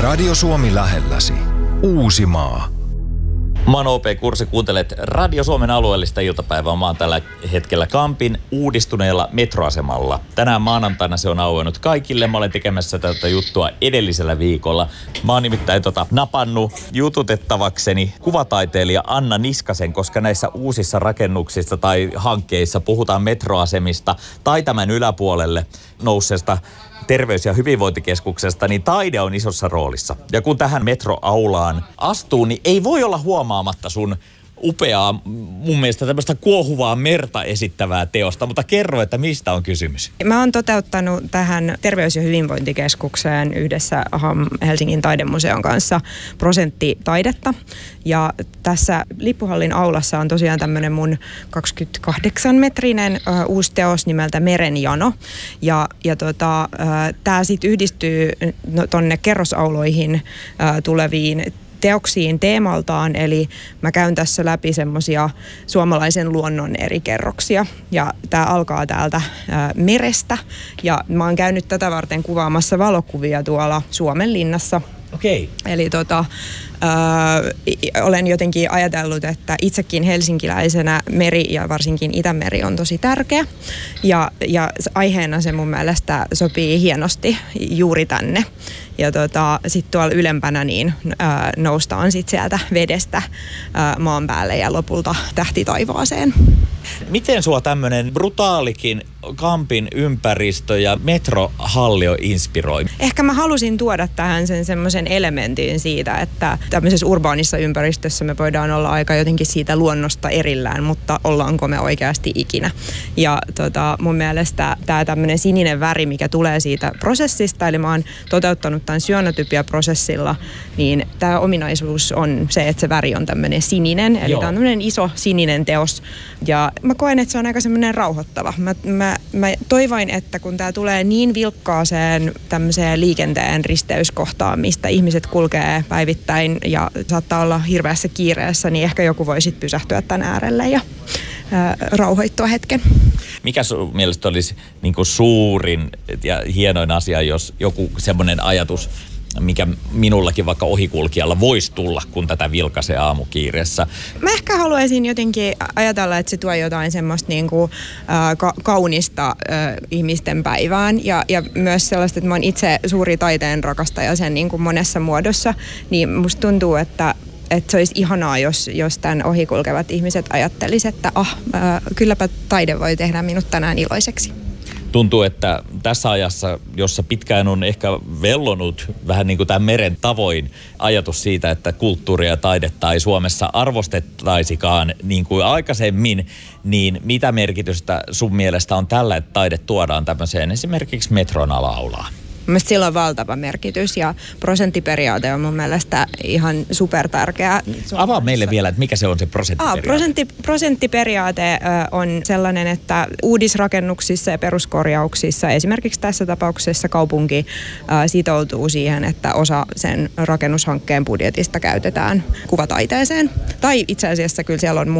Radio Suomi lähelläsi. Uusimaa. Mä oon OP Kurssi, kuuntelet Radio Suomen alueellista iltapäivää. Mä oon tällä hetkellä Kampin uudistuneella metroasemalla. Tänään maanantaina se on auennut kaikille. Mä olen tekemässä tätä juttua edellisellä viikolla. Mä oon nimittäin napannut jututettavakseni kuvataiteilija Anna Niskasen, koska näissä uusissa rakennuksissa tai hankkeissa puhutaan metroasemista tai tämän yläpuolelle nousseesta terveys- ja hyvinvointikeskuksesta, niin taide on isossa roolissa. Ja kun tähän metroaulaan astuu, niin ei voi olla huomaamatta sun upeaa, mun mielestä tämmöistä kuohuvaa merta esittävää teosta, mutta kerro, että mistä on kysymys? Mä oon toteuttanut tähän terveys- ja hyvinvointikeskukseen yhdessä Helsingin taidemuseon kanssa prosenttitaidetta. Ja tässä Lippuhallin aulassa on tosiaan tämmöinen mun 28-metrinen uusi teos nimeltä Merenjano. Ja tää sit yhdistyy tonne kerrosauloihin tuleviin teoksiin teemaltaan, eli mä käyn tässä läpi semmosia suomalaisen luonnon eri kerroksia. Ja tää alkaa täältä merestä, ja mä oon käynyt tätä varten kuvaamassa valokuvia tuolla Suomenlinnassa. Okei. Eli olen jotenkin ajatellut, että itsekin helsinkiläisenä meri ja varsinkin Itämeri on tosi tärkeä. Ja aiheena se mun mielestä sopii hienosti juuri tänne. Ja sitten tuolla ylempänä niin noustaan sitten sieltä vedestä maan päälle ja lopulta tähtitaivaaseen. Miten sua tämmönen brutaalikin Kampin ympäristö ja metrohallio inspiroi? Ehkä mä halusin tuoda tähän sen semmoisen elementin siitä, että tämmöisessä urbaanissa ympäristössä me voidaan olla aika jotenkin siitä luonnosta erillään, mutta ollaanko me oikeasti ikinä. Ja mun mielestä tää tämmöinen sininen väri, mikä tulee siitä prosessista, eli mä oon toteuttanut tämän syönotypia-prosessilla, niin tää ominaisuus on se, että se väri on tämmöinen sininen, eli tää on tämmöinen iso sininen teos. Ja mä koen, että se on aika semmoinen rauhoittava. Mä toivoin, että kun tää tulee niin vilkkaaseen tämmöiseen liikenteen risteyskohtaan, mistä ihmiset kulkee päivittäin ja saattaa olla hirveässä kiireessä, niin ehkä joku voi sit pysähtyä tän äärelle ja rauhoittua hetken. Mikä sun mielestä olisi niin kuin suurin ja hienoin asia, jos joku semmoinen ajatus, mikä minullakin vaikka ohikulkijalla voisi tulla, kun tätä vilkaisee aamukiireessä? Mä ehkä haluaisin jotenkin ajatella, että se tuo jotain semmoista niinku, kaunista ihmisten päivään ja myös sellaista, että mä oon itse suuri taiteen rakastaja sen niin kuin monessa muodossa, niin musta tuntuu, että se olisi ihanaa, jos tämän ohikulkevat ihmiset ajattelisivat, että kylläpä taide voi tehdä minut tänään iloiseksi. Tuntuu, että tässä ajassa, jossa pitkään on ehkä vellonut vähän niin kuin tämän meren tavoin ajatus siitä, että kulttuuria ja taidetta ei Suomessa arvostettaisikaan niin kuin aikaisemmin, niin mitä merkitystä sun mielestä on tällä, että taide tuodaan tämmöiseen esimerkiksi metron ala-aulaan? Mielestäni sillä on valtava merkitys ja prosenttiperiaate on mun mielestä ihan supertärkeä. Avaa meille vielä, että mikä se on se prosenttiperiaate. Prosenttiperiaate on sellainen, että uudisrakennuksissa ja peruskorjauksissa, esimerkiksi tässä tapauksessa kaupunki sitoutuu siihen, että osa sen rakennushankkeen budjetista käytetään kuvataiteeseen. Tai itse asiassa kyllä siellä on